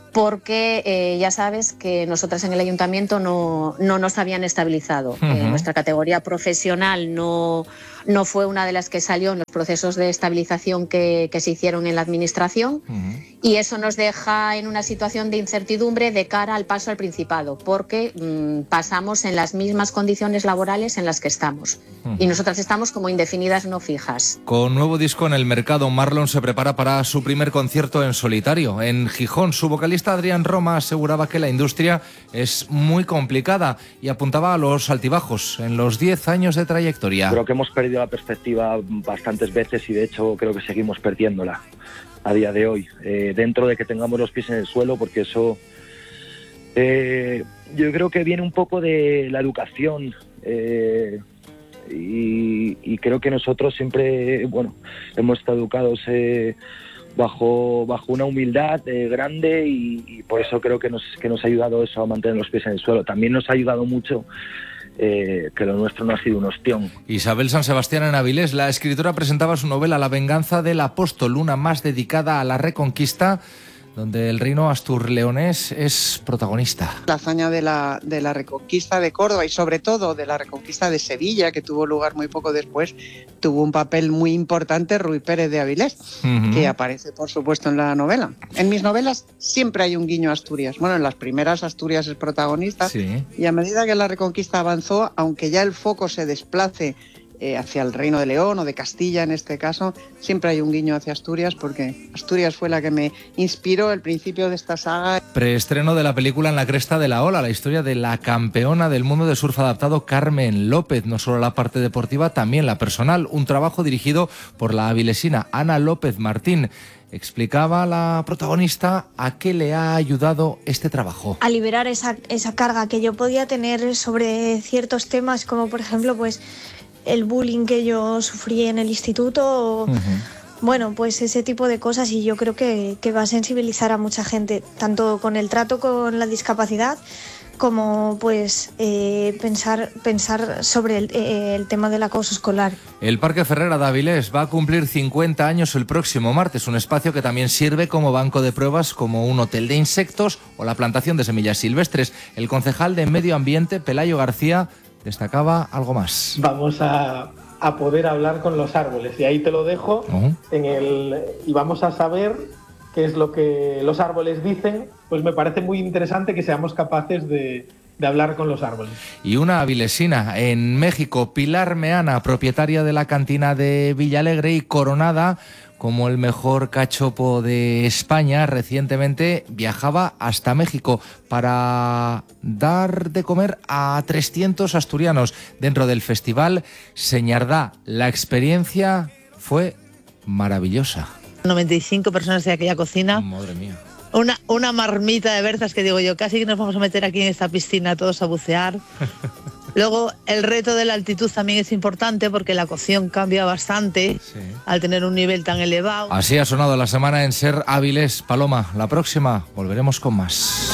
porque ya sabes que nosotras en el Ayuntamiento no nos habían estabilizado. Nuestra categoría profesional no fue una de las que salió en los procesos de estabilización que se hicieron en la Administración, y eso nos deja en una situación de incertidumbre de cara al paso al Principado, porque pasamos en las mismas condiciones laborales en las que estamos. Y nosotras estamos como indefinidas no fijas. Con nuevo disco en el mercado, Marlon se prepara para su primer concierto en solitario. En Gijón, su vocalista Adrián Roma aseguraba que la industria es muy complicada y apuntaba a los altibajos en los 10 años de trayectoria. Creo que hemos perdido la perspectiva bastantes veces y de hecho creo que seguimos perdiéndola a día de hoy, dentro de que tengamos los pies en el suelo, porque eso yo creo que viene un poco de la educación, y creo que nosotros siempre hemos estado educados bajo una humildad grande, y por eso creo que nos ha ayudado eso a mantener los pies en el suelo. También nos ha ayudado mucho que lo nuestro no ha sido un ostión. Isabel San Sebastián en Avilés, la escritora presentaba su novela La venganza del apóstol, una más dedicada a la Reconquista, donde el reino asturleonés es protagonista. La hazaña de la reconquista de Córdoba y sobre todo de la reconquista de Sevilla, que tuvo lugar muy poco después, tuvo un papel muy importante Ruy Pérez de Avilés, que aparece por supuesto en la novela. En mis novelas siempre hay un guiño a Asturias. Bueno, en las primeras Asturias es protagonista, sí. Y a medida que la reconquista avanzó, aunque ya el foco se desplace hacia el Reino de León o de Castilla en este caso, siempre hay un guiño hacia Asturias, porque Asturias fue la que me inspiró el principio de esta saga. Preestreno de la película En la cresta de la ola, la historia de la campeona del mundo de surf adaptado Carmen López, no solo la parte deportiva, también la personal, un trabajo dirigido por la avilesina Ana López Martín. Explicaba la protagonista a qué le ha ayudado este trabajo. A liberar esa carga que yo podía tener sobre ciertos temas, como por ejemplo pues el bullying que yo sufrí en el instituto, bueno, pues ese tipo de cosas, y yo creo que va a sensibilizar a mucha gente, tanto con el trato con la discapacidad como pues pensar sobre el tema del acoso escolar. El Parque Ferrera de Avilés va a cumplir 50 años el próximo martes, un espacio que también sirve como banco de pruebas, como un hotel de insectos o la plantación de semillas silvestres. El concejal de Medio Ambiente, Pelayo García, destacaba algo más. Vamos a poder hablar con los árboles, y ahí te lo dejo, y vamos a saber qué es lo que los árboles dicen. Pues me parece muy interesante que seamos capaces de de hablar con los árboles. Y una avilesina en México, Pilar Meana, propietaria de la cantina de Villalegre y coronada como el mejor cachopo de España, recientemente viajaba hasta México para dar de comer a 300 asturianos dentro del festival Señardá. La experiencia fue maravillosa. 95 personas de aquella cocina. Madre mía. Una marmita de berzas que digo yo, casi que nos vamos a meter aquí en esta piscina todos a bucear. Luego, el reto de la altitud también es importante porque la cocción cambia bastante al tener un nivel tan elevado. Así ha sonado la semana en Ser Hábiles. Paloma, la próxima volveremos con más.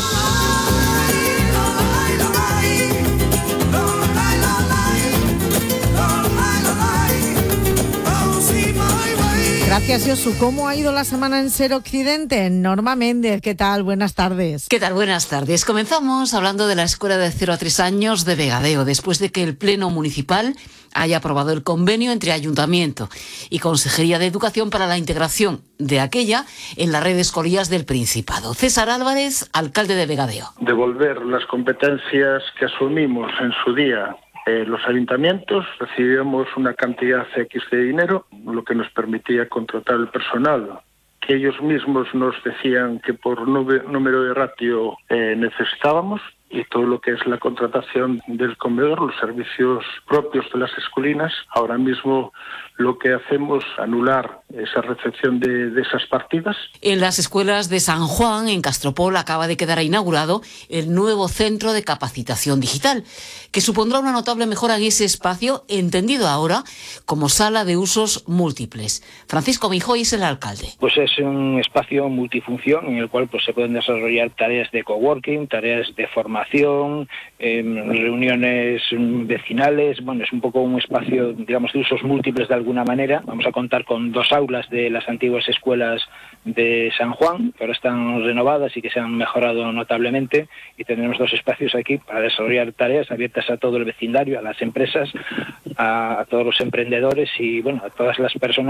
Gracias, Josu. ¿Cómo ha ido la semana en Ser Occidente? Norma Méndez, ¿qué tal? Buenas tardes. ¿Qué tal? Buenas tardes. Comenzamos hablando de la escuela de 0 a 3 años de Vegadeo, después de que el Pleno Municipal haya aprobado el convenio entre Ayuntamiento y Consejería de Educación para la integración de aquella en la red de escuelas del Principado. César Álvarez, alcalde de Vegadeo. Devolver las competencias que asumimos en su día. Los ayuntamientos recibíamos una cantidad X de dinero, lo que nos permitía contratar el personal, que ellos mismos nos decían que por número de ratio necesitábamos, y todo lo que es la contratación del comedor, los servicios propios de las escuelinas. Ahora mismo lo que hacemos es anular esa recepción de esas partidas. En las escuelas de San Juan, en Castropol, acaba de quedar inaugurado el nuevo centro de capacitación digital, que supondrá una notable mejora en ese espacio, entendido ahora como sala de usos múltiples. Francisco Mijoy es el alcalde. Pues es un espacio multifunción en el cual pues se pueden desarrollar tareas de coworking, tareas de formación, reuniones vecinales. Bueno, es un poco un espacio, digamos, de usos múltiples de alguna manera. Vamos a contar con 2 aulas de las antiguas escuelas de San Juan, que ahora están renovadas y que se han mejorado notablemente, y tendremos 2 espacios aquí para desarrollar tareas abiertas a todo el vecindario, a las empresas, a todos los emprendedores y bueno, a todas las personas